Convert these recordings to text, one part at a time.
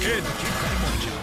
Kid Craddock Morning Show.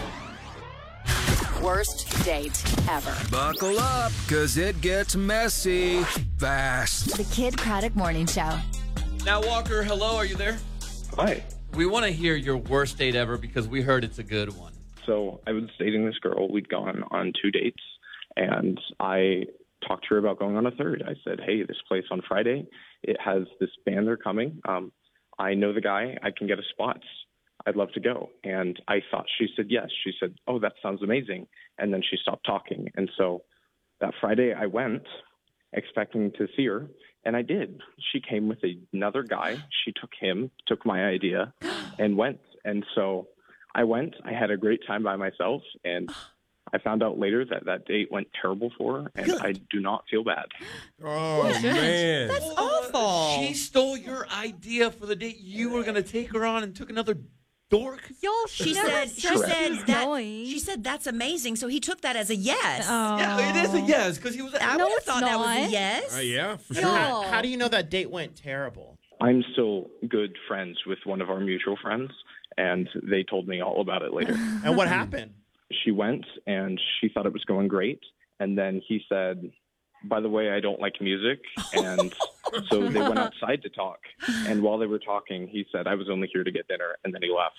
Worst date ever. Buckle up, because it gets messy fast. The Kid Craddock Morning Show. Now, Walker, hello, are you there? Hi. We want to hear your worst date ever because we heard it's a good one. So I was dating this girl. We'd gone on 2 dates, and I talked to her about going on a third. I said, hey, this place on Friday, it has this band. They're coming. I know the guy. I can get us spots. I'd love to go. And I thought she said yes. She said, oh, that sounds amazing. And then she stopped talking. And so that Friday I went expecting to see her, and I did. She came with another guy. She took him, took my idea, and went. And so I went. I had a great time by myself, and I found out later that that date went terrible for her, and I do not feel bad. Oh, man. That's awful. She stole your idea for the date you were going to take her on and took another dork? Y'all, She said that's amazing. So he took that as a yes. Yeah, it is a yes because he was. I No, would have it's thought that was a not. yes. Yeah, for sure. Y'all. How do you know that date went terrible? I'm still good friends with one of our mutual friends, and they told me all about it later. And what happened? She went, and she thought it was going great. And then he said, by the way, I don't like music. And so they went outside to talk. And while they were talking, he said, I was only here to get dinner. And then he left.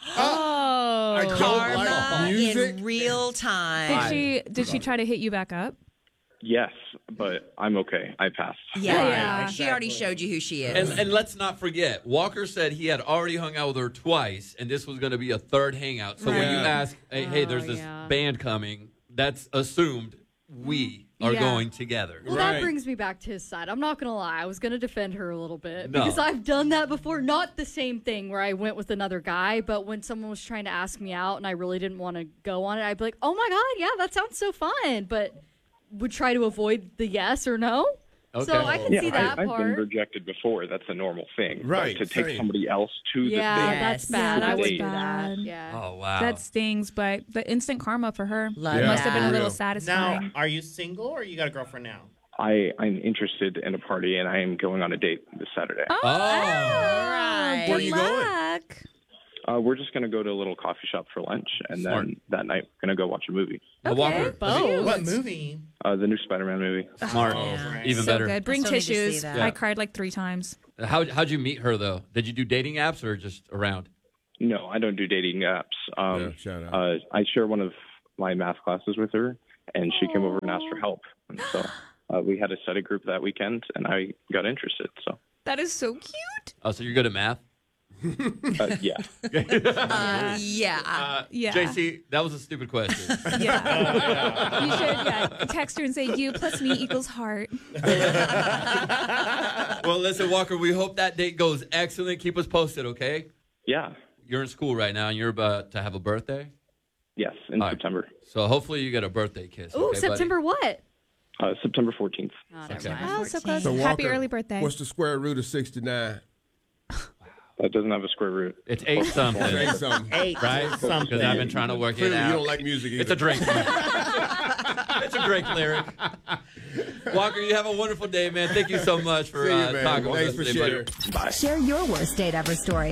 I don't Karma like music. in real time. Did she try to hit you back up? Yes, but I'm okay. I passed. Yeah. Right, She already showed you who she is. And let's not forget, Walker said he had already hung out with her twice, and this was going to be a third hangout. So when you Right. ask, hey, there's this band coming, that's assumed we are going together. Well, Right. that brings me back to his side. I'm not going to lie. I was going to defend her a little bit No. because I've done that before. Not the same thing where I went with another guy, but when someone was trying to ask me out and I really didn't want to go on it, I'd be like, oh my God, yeah, that sounds so fun. But would try to avoid the yes or no. Okay. So I can see that I've been part. rejected before. That's a normal thing. Right, But to take same. somebody else to Yeah, the date. that's bad. Yeah, I would that's do that. bad. Yeah. Oh, wow. That stings, but the instant karma for her Love Yeah. must have been a that. little Real. satisfying. Now, are you single or you got a girlfriend now? I'm interested in a party, and I am going on a date this Saturday. Oh. Right. Where you going? Luck. We're just going to go to a little coffee shop for lunch, and Smart. then that night we're going to go watch a movie. Walker, Both. What movie? The new Spider-Man movie. smart. Yeah. Even So better. good. Bring still need to see tissues. that. Yeah. I cried like 3 times. How'd you meet her, though? Did you do dating apps or just around? No, I don't do dating apps. Yeah, shout out. I share one of my math classes with her, and she came over and asked for help. And so we had a study group that weekend, and I got interested. So, That is so cute. Oh, so you're good at math? yeah. Yeah. Yeah. JC, that was a stupid question. Yeah. You should text her and say you plus me equals heart. Well, listen, Walker, we hope that date goes excellent. Keep us posted, okay? Yeah. You're in school right now, and you're about to have a birthday. Yes, in All right. September. So hopefully you get a birthday kiss. Ooh, okay, September what? September 14th. Oh, never Okay. mind. Oh, so close. So, Happy Walker, early birthday. What's the square root of 69? That doesn't have a square root. It's 8 something. Say something. 8 Right? something. Because I've been trying to work it Clearly, out. you don't like music either. It's a Drake. It's a Drake lyric. Walker, you have a wonderful day, man. Thank you so much for See you, man. talking with Thanks us for today, buddy. sharing. Bye. Share your worst date ever story.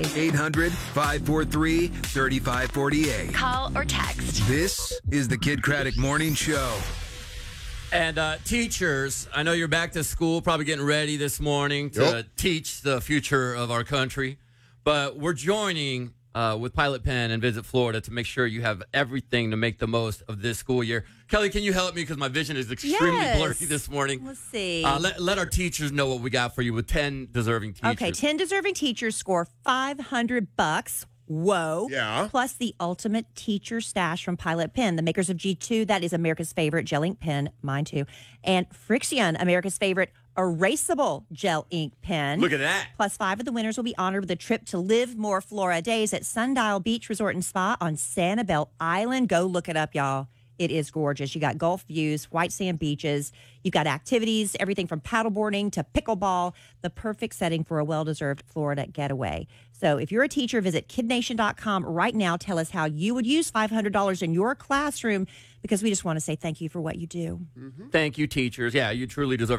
800-543-3548. Call or text. This is the Kid Craddock Morning Show. And teachers, I know you're back to school, probably getting ready this morning to teach the future of our country. But we're joining with Pilot Pen and Visit Florida to make sure you have everything to make the most of this school year. Kelly, can you help me? Because my vision is extremely Yes. blurry this morning. Let's see. Let our teachers know what we got for you with 10 deserving teachers. Okay, 10 deserving teachers score $500. Whoa. Yeah. Plus the ultimate teacher stash from Pilot Pen, the makers of G2, that is America's favorite gel ink pen, mine too, and Frixion, America's favorite erasable gel ink pen. Look at that. Plus 5 of the winners will be honored with a trip to Live More Flora Days at Sundial Beach Resort and Spa on Sanibel Island. Go look it up, y'all. It is gorgeous. You got Gulf views, white sand beaches. You've got activities, everything from paddleboarding to pickleball. The perfect setting for a well-deserved Florida getaway. So if you're a teacher, visit kidnation.com right now. Tell us how you would use $500 in your classroom because we just want to say thank you for what you do. Thank you, teachers. Yeah, you truly deserve it.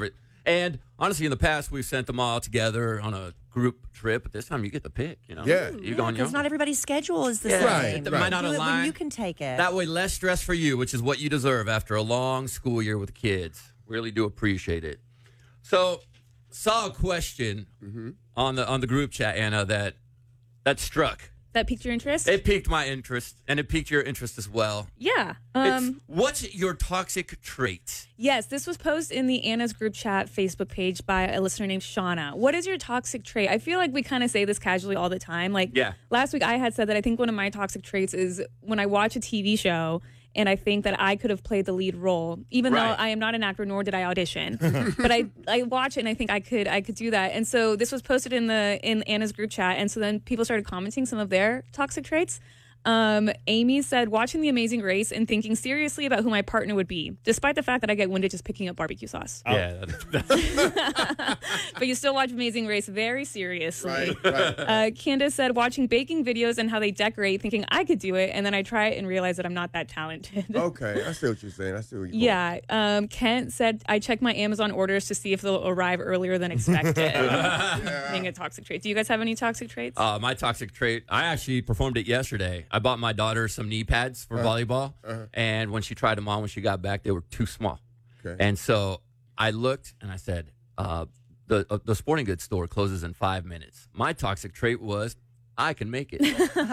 And honestly, in the past, we've sent them all together on a group trip. But this time, you get to pick. You know, Yeah. you go on your Because own. not everybody's schedule is the Yeah. same. Right, right. Might not Do it align. when you can take it. That way, less stress for you, which is what you deserve after a long school year with kids. Really do appreciate it. So, saw a question on the group chat, Anna, that struck. That piqued your interest? It piqued my interest, and it piqued your interest as well. Yeah. What's your toxic trait? Yes, this was posted in the Anna's group chat Facebook page by a listener named Shauna. What is your toxic trait? I feel like we kind of say this casually all the time. Like last week I had said that I think one of my toxic traits is when I watch a TV show and I think that I could have played the lead role, even though I am not an actor, nor did I audition. But I watch it and I think I could do that. And so this was posted in Anna's group chat, and so then people started commenting some of their toxic traits. Amy said, watching The Amazing Race and thinking seriously about who my partner would be, despite the fact that I get winded just picking up barbecue sauce. Yeah. But you still watch Amazing Race very seriously. Right. Candace said, watching baking videos and how they decorate, thinking I could do it, and then I try it and realize that I'm not that talented. Okay, I see what you're saying. I see what you're Yeah. Kent said, I check my Amazon orders to see if they'll arrive earlier than expected. Being a toxic trait. Do you guys have any toxic traits? My toxic trait, I actually performed it yesterday. I bought my daughter some knee pads for volleyball, and when she tried them on, when she got back, they were too small. Okay. And so I looked and I said, the sporting goods store closes in 5 minutes. My toxic trait was I can make it.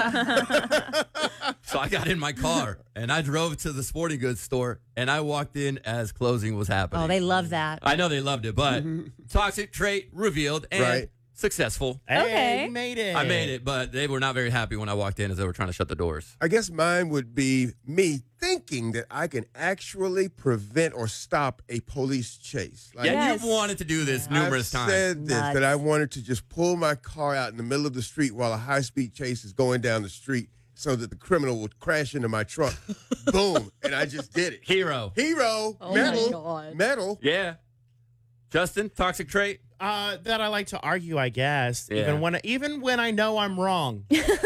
So I got in my car and I drove to the sporting goods store and I walked in as closing was happening. Oh, they love that. I know they loved it, but toxic trait revealed and successful. Hey, you made it. I made it, but they were not very happy when I walked in as they were trying to shut the doors. I guess mine would be me thinking that I can actually prevent or stop a police chase. Like, You've wanted to do this numerous I've times. said this, that I wanted to just pull my car out in the middle of the street while a high-speed chase is going down the street so that the criminal would crash into my trunk. Boom. And I just did it. Hero. Hero. Oh medal. my God. Medal. Yeah. Justin, toxic trait? That I like to argue, I guess. Yeah. Even when I know I'm wrong,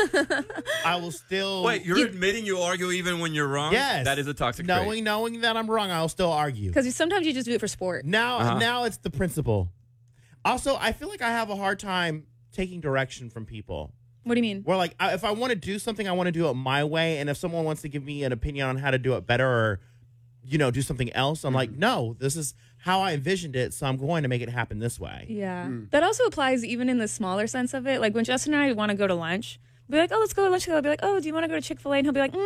I will still. Wait, you're admitting you argue even when you're wrong? Yes. That is a toxic trait. Knowing that I'm wrong, I'll still argue. Because sometimes you just do it for sport. Now it's the principle. Also, I feel like I have a hard time taking direction from people. What do you mean? Where like if I want to do something, I want to do it my way, and if someone wants to give me an opinion on how to do it better or do something else, I'm like, no, this is how I envisioned it, so I'm going to make it happen this way. Yeah. That also applies even in the smaller sense of it. Like when Justin and I want to go to lunch, we'll be like, oh, let's go to lunch. I'll be like, oh, do you want to go to Chick-fil-A? And he'll be like,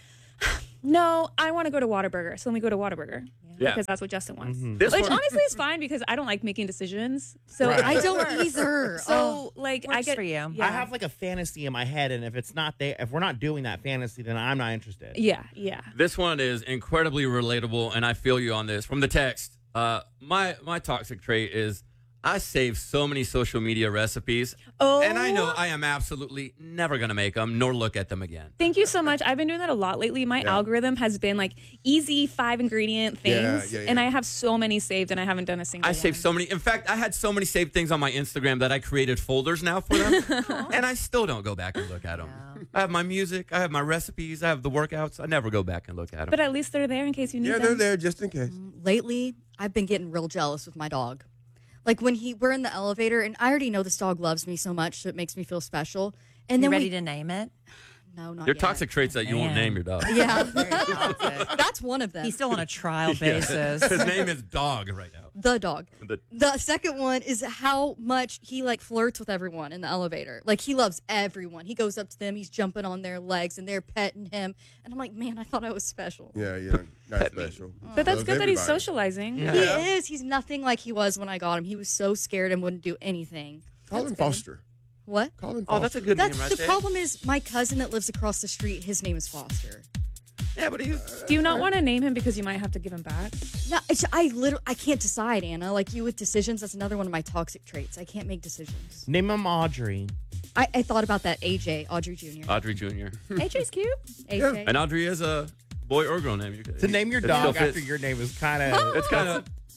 no, I want to go to Whataburger. So then we go to Whataburger. Yeah. Because that's what Justin wants. This Which one- honestly is fine because I don't like making decisions. So Right. I don't either. So like I Works get for you. Yeah. I have like a fantasy in my head, and if it's not there, if we're not doing that fantasy, then I'm not interested. Yeah. This one is incredibly relatable, and I feel you on this. From the text, my toxic trait is I save so many social media recipes, and I know I am absolutely never going to make them nor look at them again. Thank you so much. I've been doing that a lot lately. My algorithm has been like easy 5-ingredient things, and I have so many saved, and I haven't done a single I one. saved so many. In fact, I had so many saved things on my Instagram that I created folders now for them, and I still don't go back and look at them. I have my music, I have my recipes, I have the workouts. I never go back and look at them. But at least they're there in case you need them. Yeah, they're there just in case. Lately, I've been getting real jealous with my dog. Like when we're in the elevator, and I already know this dog loves me so much, so it makes me feel special. And You then ready to name it? No, not Your yet. toxic traits that you won't name your dog. Yeah, Very toxic. that's one of them. He's still on a trial basis. His name is Dog right now. The dog. The- The second one is how much he like flirts with everyone in the elevator. Like he loves everyone. He goes up to them, he's jumping on their legs, and they're petting him. And I'm like, man, I thought I was special. Yeah, not special. But that's Loves good that he's everybody. socializing. He is. He's nothing like he was when I got him. He was so scared and wouldn't do anything. Call him Foster. What? Call him Foster. Oh, that's a good name That's right the there. problem is my cousin that lives across the street, his name is Foster. Yeah, but he's... Do you not want to name him because you might have to give him back? No, I can't decide, Anna. Like you with decisions, that's another one of my toxic traits. I can't make decisions. Name him Audrey. I thought about that. AJ, Audrey Jr. Audrey Jr. AJ's cute. AJ. And Audrey is a boy or girl name. To name your It dog still after fits. your name is kind of. It's kind of...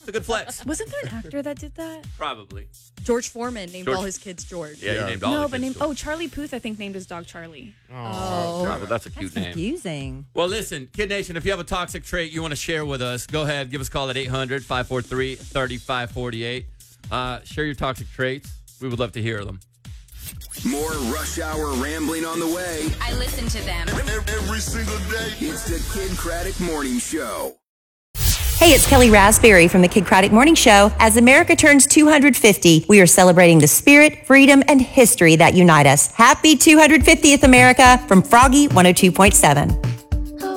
It's a good flex. Wasn't there an actor that did that? Probably. George Foreman named all his kids George. Yeah, he named all No, his but kids named Charlie Puth, I think, named his dog Charlie. Oh, well, that's a cute name. Confusing. Well, listen, Kid Nation, if you have a toxic trait you want to share with us, go ahead, give us a call at 800-543-3548. Share your toxic traits. We would love to hear them. More Rush Hour rambling on the way. I listen to them. Every single day. It's the Kid Craddock Morning Show. Hey, it's Kelly Raspberry from the Kid Craddock Morning Show. As America turns 250, we are celebrating the spirit, freedom, and history that unite us. Happy 250th, America, from Froggy 102.7.